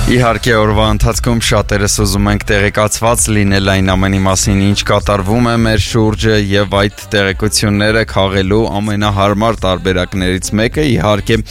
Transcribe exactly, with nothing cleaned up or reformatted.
Իհարկե օրվա ընթացքում շատերս ուզում ենք տեղեկացված լինել այն ամենի մասին, ինչ կատարվում է մեր շուրջը, եւ այդ տեղեկությունները քաղելու ամենահարմար տարբերակներից մեկը իհարկե